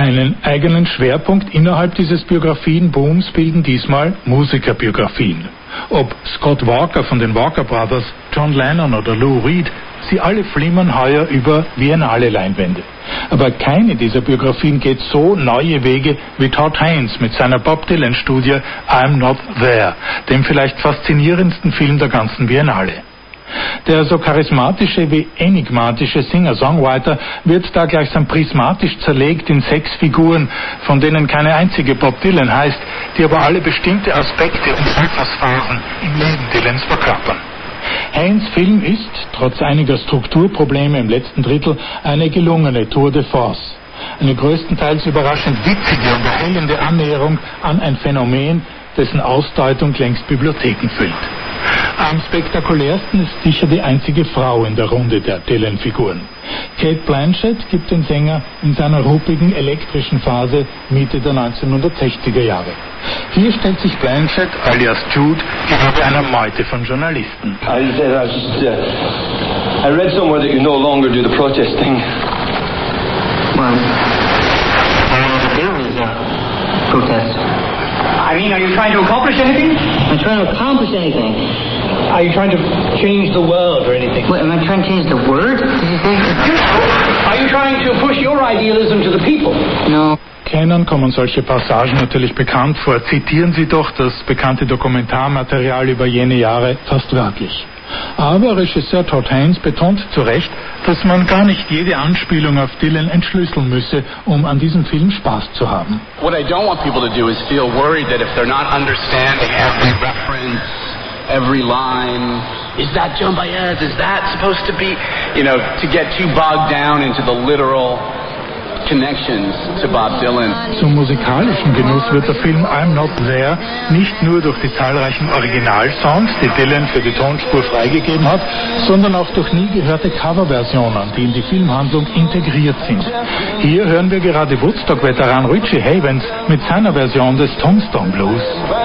Einen eigenen Schwerpunkt innerhalb dieses Biografienbooms bilden diesmal Musikerbiografien. Ob Scott Walker von den Walker Brothers, John Lennon oder Lou Reed, sie alle flimmern heuer über biennale Leinwände. Aber keine dieser Biografien geht so neue Wege wie Todd Haynes mit seiner Bob Dylan-Studie I'm Not There, dem vielleicht faszinierendsten Film der ganzen Biennale. Der so charismatische wie enigmatische Singer-Songwriter wird da gleichsam prismatisch zerlegt in 6 Figuren, von denen keine einzige Bob Dylan heißt, die aber alle bestimmte Aspekte und Altersphasen im Leben Dylans verkörpern. Haynes' Film ist, trotz einiger Strukturprobleme im letzten Drittel, eine gelungene Tour de force. Eine größtenteils überraschend witzige und erhellende Annäherung an ein Phänomen, dessen Ausdeutung längst Bibliotheken füllt. Am spektakulärsten ist sicher die einzige Frau in der Runde der Dylan-Figuren. Cate Blanchett gibt den Sänger in seiner ruppigen elektrischen Phase Mitte der 1960er Jahre. Hier stellt sich Blanchett, alias Jude, gerade einer Meute von Journalisten. I read somewhere that you no longer do the protesting. Well, all I do is protest. I mean, are you trying to accomplish anything? I'm trying to accomplish anything. Are you trying to change the world or anything? What, am I trying to change the word? Did you say? Are you trying to push your idealism to the people? No. Kennern kommen solche Passagen natürlich bekannt vor. Zitieren Sie doch das bekannte Dokumentarmaterial über jene Jahre fast wörtlich. Aber Regisseur Todd Haynes betont zu Recht, dass man gar nicht jede Anspielung auf Dylan entschlüsseln müsse, um an diesem Film Spaß zu haben. What I don't want people to do is feel worried that if they're not understanding every reference, every line, is that Joan Baez, is that supposed to be, to get too bogged down into the literal connections to Bob Dylan. Zum musikalischen Genuss wird der Film I'm Not There nicht nur durch die zahlreichen Originalsongs, die Dylan für die Tonspur freigegeben hat, sondern auch durch nie gehörte Coverversionen, die in die Filmhandlung integriert sind. Hier hören wir gerade Woodstock-Veteran Richie Havens mit seiner Version des Tombstone Blues.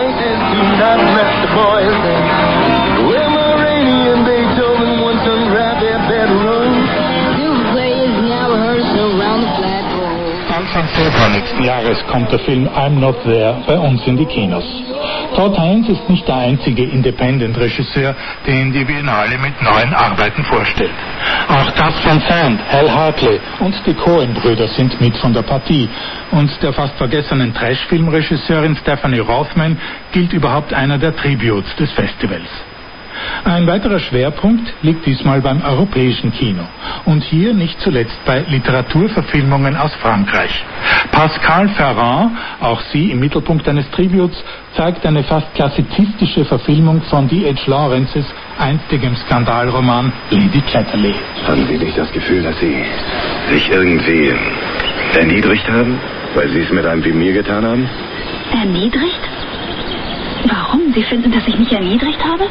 Anfang Februar nächsten Jahres kommt der Film I'm Not There bei uns in die Kinos. Todd Haynes ist nicht der einzige Independent-Regisseur, den die Biennale mit neuen Arbeiten vorstellt. Auch Gus Van Sant, Hal Hartley und die Coen-Brüder sind mit von der Partie. Und der fast vergessenen Trash-Film-Regisseurin Stephanie Rothman gilt überhaupt einer der Tributes des Festivals. Ein weiterer Schwerpunkt liegt diesmal beim europäischen Kino und hier nicht zuletzt bei Literaturverfilmungen aus Frankreich. Pascal Ferrand, auch sie im Mittelpunkt eines Tributes, zeigt eine fast klassizistische Verfilmung von D.H. Lawrences einstigem Skandalroman Lady Chatterley. Haben Sie nicht das Gefühl, dass Sie sich irgendwie erniedrigt haben, weil Sie es mit einem wie mir getan haben? Erniedrigt? Warum? Sie finden, dass ich mich erniedrigt habe?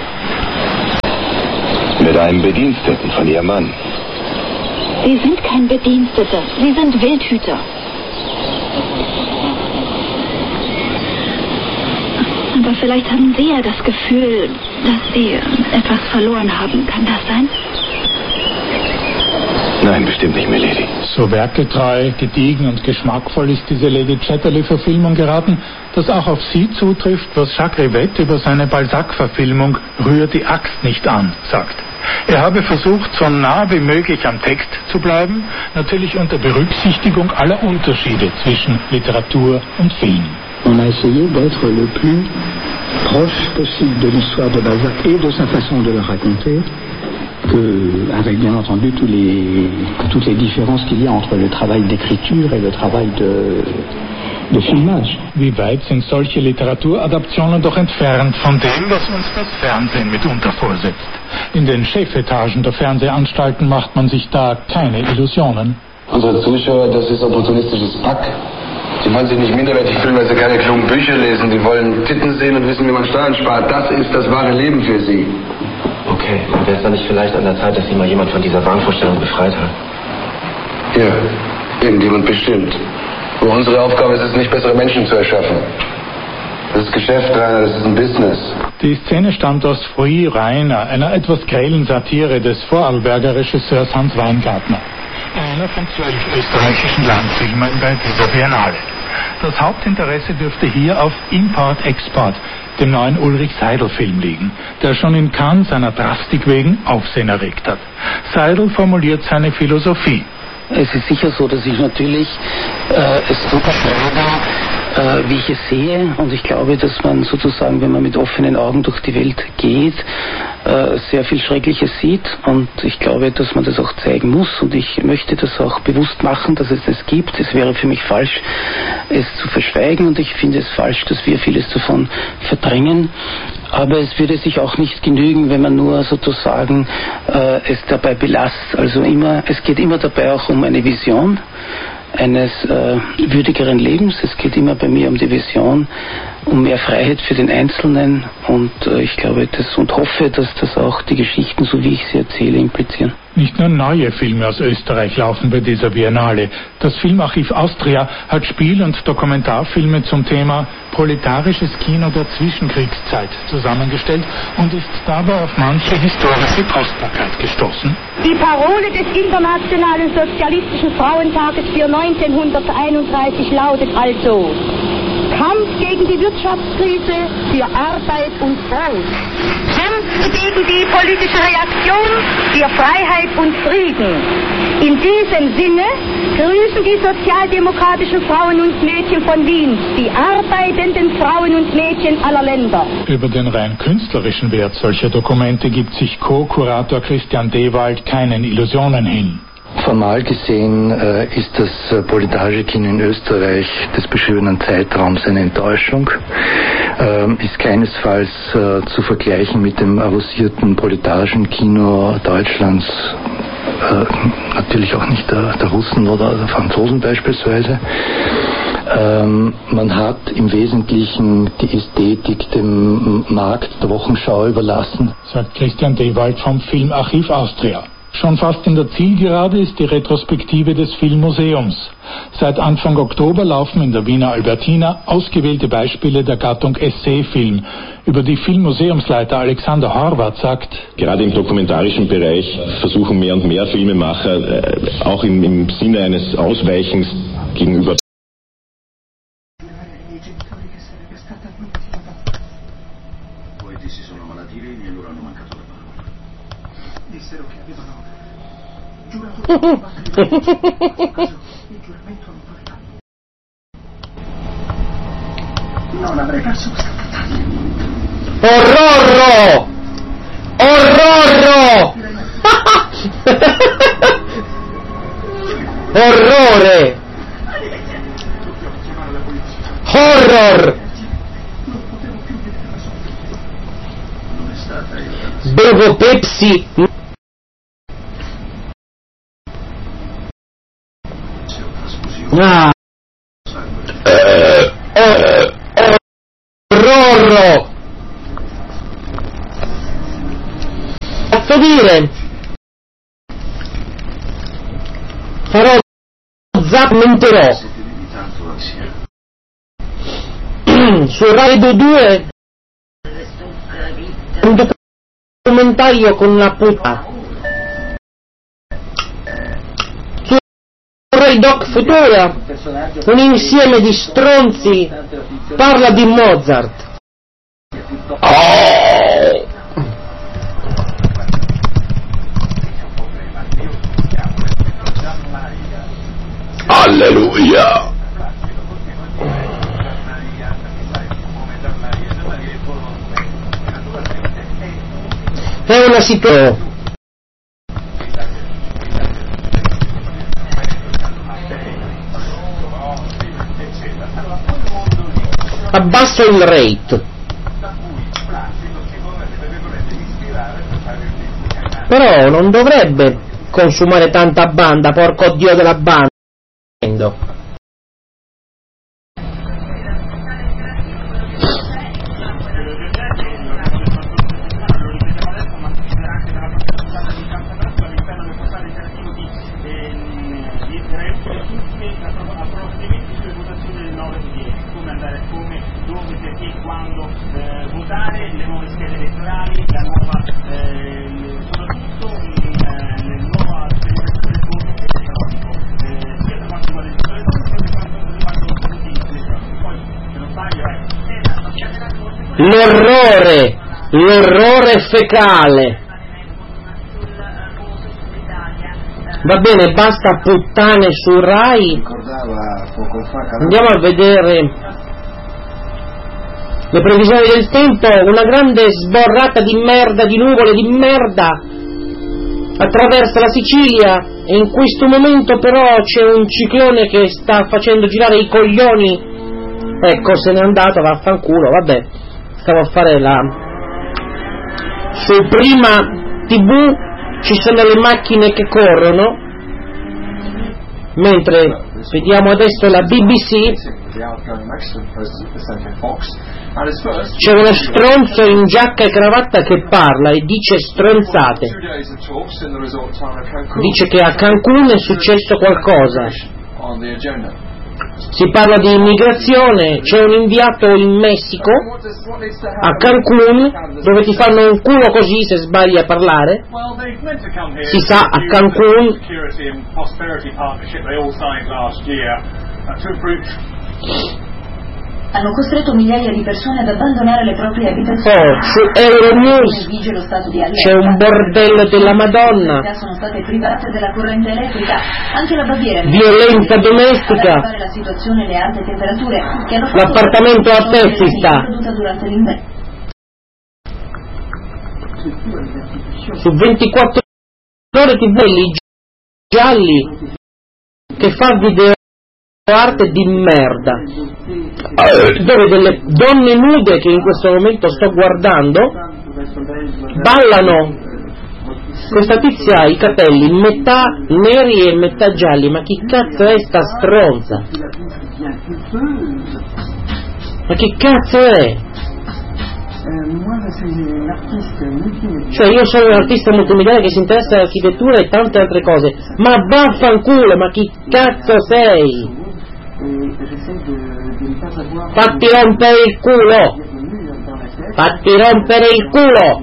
Mit einem Bediensteten von Ihrem Mann. Sie sind kein Bediensteter. Sie sind Wildhüter. Aber vielleicht haben Sie ja das Gefühl, dass Sie etwas verloren haben. Kann das sein? Nein, bestimmt nicht, Milady. So werketreu, gediegen und geschmackvoll ist diese Lady Chatterley-Verfilmung geraten, dass auch auf sie zutrifft, was Jacques Rivette über seine Balzac-Verfilmung Rühr die Axt nicht an sagt. Er habe versucht, so nah wie möglich am Text zu bleiben, natürlich unter Berücksichtigung aller Unterschiede zwischen Literatur und Film. On a essayé d'être le plus proche possible de l'histoire de Balzac et de sa façon de le raconter, avec bien entendu toutes les différences qu'il y a entre le travail d'écriture et le travail de filmage. Wie weit sind solche Literaturadaptionen doch entfernt von dem, was uns das Fernsehen mitunter vorsetzt. In den Chefetagen der Fernsehanstalten macht man sich da keine Illusionen. Unsere Zuschauer, das ist opportunistisches Pack. Die wollen sich nicht minderwertig fühlen, weil sie keine klugen Bücher lesen. Die wollen Titten sehen und wissen, wie man Steuern spart. Das ist das wahre Leben für sie. Okay, und wäre es dann nicht vielleicht an der Zeit, dass Sie mal jemand von dieser Wahnvorstellung befreit hat? Ja, irgendjemand bestimmt. Aber unsere Aufgabe ist es nicht, bessere Menschen zu erschaffen. Das ist Geschäft, Rainer, das ist ein Business. Die Szene stammt aus Früh Rainer, einer etwas grellen Satire des Vorarlberger Regisseurs Hans Weingartner. einer von 12 österreichischen Landfilmen bei dieser Biennale. Das Hauptinteresse dürfte hier auf Import-Export, dem neuen Ulrich Seidel-Film liegen, der schon in Cannes seiner Drastik wegen Aufsehen erregt hat. Seidel formuliert seine Philosophie. Es ist sicher so, dass ich natürlich es super freue, wie ich es sehe, und ich glaube, dass man sozusagen, wenn man mit offenen Augen durch die Welt geht, sehr viel Schreckliches sieht, und ich glaube, dass man das auch zeigen muss, und ich möchte das auch bewusst machen, dass es das gibt. Es wäre für mich falsch, es zu verschweigen, und ich finde es falsch, dass wir vieles davon verdrängen. Aber es würde sich auch nicht genügen, wenn man nur sozusagen es dabei belasst. Also es geht immer dabei auch um eine Vision eines würdigeren Lebens. Es geht immer bei mir um die Vision, um mehr Freiheit für den Einzelnen, und ich glaube und hoffe, dass das auch die Geschichten, so wie ich sie erzähle, implizieren. Nicht nur neue Filme aus Österreich laufen bei dieser Biennale. Das Filmarchiv Austria hat Spiel- und Dokumentarfilme zum Thema proletarisches Kino der Zwischenkriegszeit zusammengestellt und ist dabei auf manche historische Kostbarkeit gestoßen. Die Parole des Internationalen Sozialistischen Frauentages für 1931 lautet also: Kampf gegen die Wirtschaftskrise für Arbeit und Brot. Kampf gegen die politische Reaktion für Freiheit und Frieden. In diesem Sinne grüßen die sozialdemokratischen Frauen und Mädchen von Wien die arbeitenden Frauen und Mädchen aller Länder. Über den rein künstlerischen Wert solcher Dokumente gibt sich Co-Kurator Christian Dewald keinen Illusionen hin. Formal gesehen ist das Proletarische-Kino in Österreich des beschriebenen Zeitraums eine Enttäuschung, ist keinesfalls zu vergleichen mit dem avancierten proletarischen Kino Deutschlands, natürlich auch nicht der Russen oder der Franzosen beispielsweise. Man hat im Wesentlichen die Ästhetik dem Markt der Wochenschau überlassen, sagt Christian Dewald vom Filmarchiv Austria. Schon fast in der Zielgerade ist die Retrospektive des Filmmuseums. Seit Anfang Oktober laufen in der Wiener Albertina ausgewählte Beispiele der Gattung Essayfilm. Über die Filmmuseumsleiter Alexander Horvath sagt: Gerade im dokumentarischen Bereich versuchen mehr und mehr Filmemacher, auch im Sinne eines Ausweichens gegenüber Non avrei perso questa battaglia. Orrorro! Orrorro! Orrore! Horror! Bevo Pepsi! Ah. Orrorro! Posso dire? Farò zap menterò. Su Radio 2 un documentario con la puttana. Su Rai Doc Futura un insieme di stronzi parla di Mozart. Oh! Alleluia! È una situazione. Abbasso il rate. Però non dovrebbe consumare tanta banda, porco dio della banda. votare, le nuove schede elettorali, la nuova, soprattutto la nuova sperimentazione del voto elettronico. l'orrore fecale. Va bene, basta puttane su Rai. Andiamo a vedere le previsioni del tempo. Una grande sborrata di merda, di nuvole di merda attraversa la Sicilia, e in questo momento però c'è un ciclone che sta facendo girare i coglioni. Ecco, se n'è andato, vaffanculo. Vabbè, stavo a fare su Prima TV ci sono le macchine che corrono, mentre vediamo adesso la BBC. C'è uno stronzo in giacca e cravatta che parla e dice stronzate. Dice che a Cancun è successo qualcosa. Si parla di immigrazione, c'è un inviato in Messico, a Cancun, dove ti fanno un culo così se sbagli a parlare. Si sa, a Cancun hanno costretto migliaia di persone ad abbandonare le proprie abitazioni. Su Euronews c'è un bordello della Madonna. Sono state private della corrente elettrica. Anche la Baviera, violenza domestica. La situazione e le alte temperature che hanno fatto l'appartamento a pezzi sta. Durante l'inverno. Su 24 ore TV gialli che fa video arte di merda, dove delle donne nude che in questo momento sto guardando ballano. Questa tizia ha i capelli metà neri e metà gialli. Ma chi cazzo è sta stronza? Ma chi cazzo è? Cioè, io sono un artista multimediale che si interessa all'architettura e tante altre cose. Ma vaffanculo, ma chi cazzo sei? Fatti rompere il culo! Fatti rompere il culo!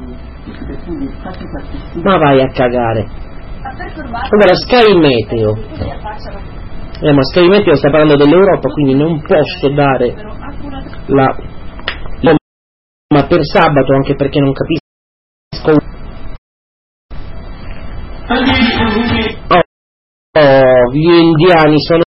Ma vai a cagare. Allora, Sky Meteo. Ma Sky Meteo sta parlando dell'Europa, quindi non posso dare ma per sabato, anche perché non capisco. Gli indiani sono